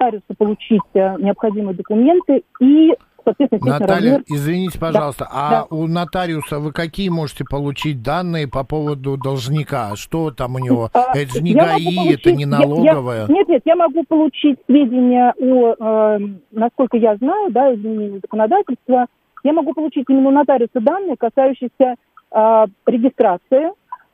нотариуса получить необходимые документы и, соответственно, Наталья, извините, пожалуйста, да. У нотариуса вы какие можете получить данные по поводу должника? Что там у него? Это же не ГАИ, это не налоговая. Нет, я могу получить сведения о, насколько я знаю, да, изменения законодательства, я могу получить именно у нотариуса данные, касающиеся регистрации,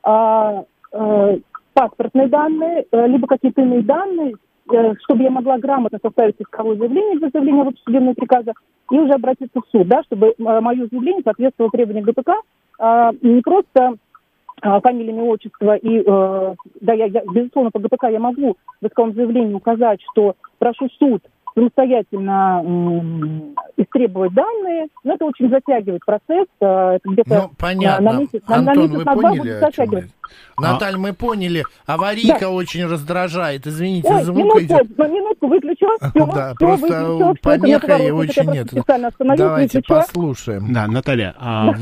паспортные данные, либо какие-то иные данные, чтобы я могла грамотно составить исковое заявление для заявления в судебного приказа и уже обратиться в суд, да, чтобы мое заявление соответствовало требованиям ГПК, не просто фамилия, имя, отчество, и, да, я, безусловно, по ГПК я могу в исковом заявлении указать, что прошу суд самостоятельно истребовать данные, но это очень затягивает процесс, это где-то понятно. на месяц, Антон, вы поняли, о чем я? Наталья, мы поняли. Аварийка очень раздражает. Извините, звук идет. Минутку выключила. Да, просто помеха и очень нет. Давайте послушаем. Да, Наталья,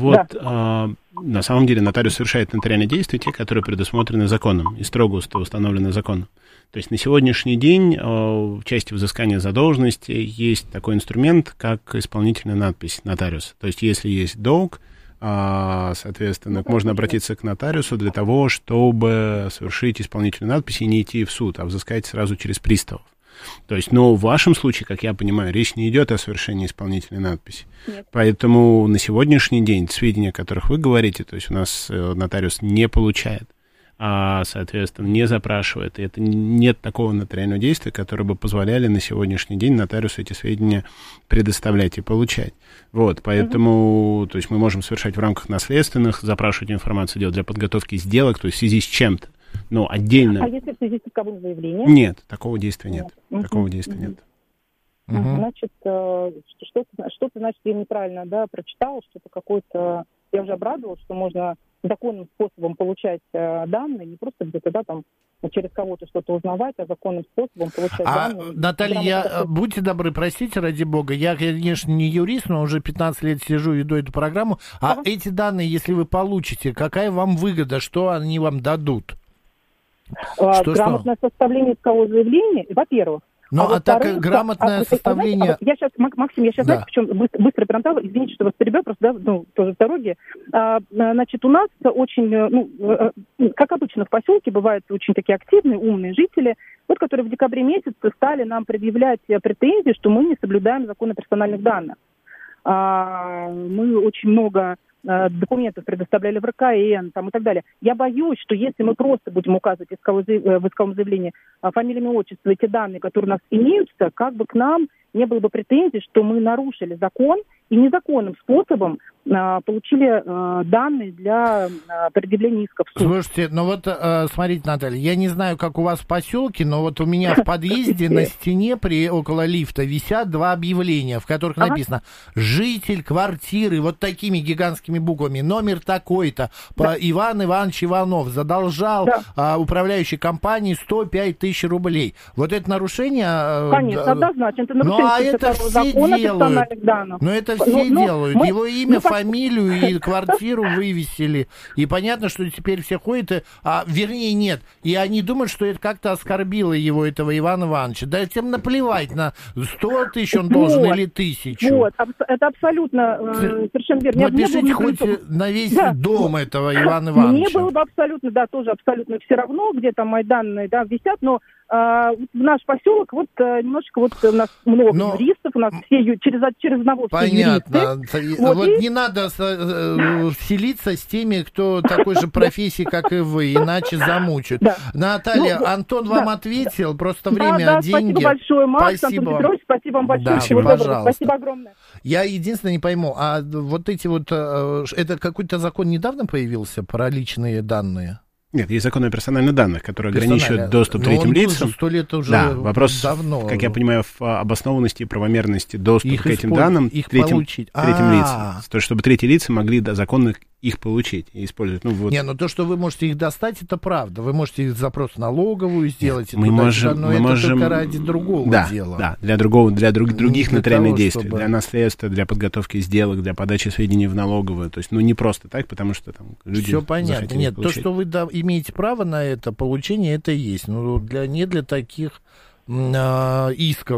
на самом деле нотариус совершает нотариальные действия, те, которые предусмотрены законом и строго установлены законом. То есть на сегодняшний день в части взыскания задолженности есть такой инструмент, как исполнительная надпись нотариуса. То есть если есть долг, соответственно, можно обратиться к нотариусу для того, чтобы совершить исполнительную надпись и не идти в суд, а взыскать сразу через приставов. То есть, но в вашем случае, как я понимаю, речь не идет о совершении исполнительной надписи. Нет. Поэтому на сегодняшний день сведения, о которых вы говорите, то есть у нас нотариус не получает, соответственно, не запрашивает. И это нет такого нотариального действия, которое бы позволяли на сегодняшний день нотариусу эти сведения предоставлять и получать. Вот, поэтому, то есть мы можем совершать в рамках наследственных, запрашивать информацию, делать для подготовки сделок, то есть в связи с чем-то. Но отдельно... А если в связи с исковым заявлением? Нет, такого действия нет. Такого действия нет. Значит, что-то, значит, я неправильно, да, прочитала, что-то какое-то... Я уже обрадовалась, что можно законным способом получать данные, не просто где-то, да, там, через кого-то что-то узнавать, а законным способом получать данные. Наталья, будьте добры, простите, ради бога, я, конечно, не юрист, но уже 15 лет сижу и веду эту программу. Эти данные, если вы получите, какая вам выгода, что они вам дадут? Грамотное составление искового заявления, во-первых. Так грамотное составление... Максим, я сейчас, знаете, причем быстро перемотала, извините, что вас перебил, просто, да, тоже в дороге. Значит, у нас очень, как обычно в поселке, бывают очень такие активные, умные жители, вот, которые в декабре месяце стали нам предъявлять претензии, что мы не соблюдаем закон о персональных данных. Мы очень много документов предоставляли в РКН там, и так далее. Я боюсь, что если мы просто будем указывать в исковом заявлении фамилию, имя, отчество, эти данные, которые у нас имеются, как бы к нам не было бы претензий, что мы нарушили закон и незаконным способом получили данные для предъявления исков в суд. Слушайте, ну вот, смотрите, Наталья, я не знаю, как у вас в поселке, но вот у меня в подъезде на стене около лифта висят два объявления, в которых написано «Житель квартиры», вот такими гигантскими буквами, номер такой-то, Иван Иванович Иванов задолжал управляющей компании 105 тысяч рублей. Вот это нарушение... Конечно, однозначно, это нарушение закона о персональных данных. Но это все делают. Его имя, фамилию и квартиру вывесили. И понятно, что теперь все ходят, вернее, нет. И они думают, что это как-то оскорбило его, этого Ивана Ивановича. Да тем наплевать, на 100 тысяч он должен или 1000. Вот, это абсолютно совершенно верно. Напишите хоть на весь дом этого Ивана Ивановича. Мне было бы абсолютно, да, тоже абсолютно все равно, где там мои данные, да, висят, но в наш поселок вот немножечко вот у нас много юристов, у нас все через одного все юристы. Понятно. Вот не надо селиться с теми, кто такой же профессии, как и вы, иначе замучают. Наталья, Антон вам ответил, просто время, деньги. Спасибо большое, Макс, Антон Петрович, спасибо вам большое. Всего доброго. Спасибо огромное. Я единственное не пойму, а вот эти вот, это какой-то закон недавно появился про личные данные? Нет, есть закон о персональных данных, который ограничивает доступ третьим лицам. 100 лет уже вопрос, давно. Как я понимаю, в обоснованности и правомерности доступа к этим данным третьим лицам. То есть, чтобы третьи лица могли законно их получить и использовать. Но то, что вы можете их достать, это правда. Вы можете запрос налоговую сделать. Мы можем, это только ради другого дела. Да, для других нотариальных действий. Для наследства, для подготовки сделок, для подачи сведений в налоговую. То есть, не просто так, потому что там люди все понятно. Нет, получить. То, что вы имеете право на это получение, это есть. Но не для таких исков.